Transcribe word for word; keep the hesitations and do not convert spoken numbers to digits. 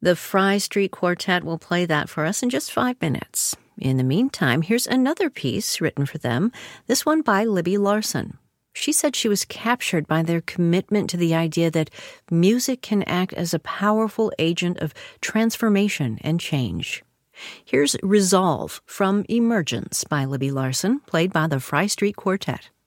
The Fry Street Quartet will play that for us in just five minutes. In the meantime, here's another piece written for them, this one by Libby Larsen. She said she was captured by their commitment to the idea that music can act as a powerful agent of transformation and change. Here's Resolve from Emergence by Libby Larsen, played by the Fry Street Quartet.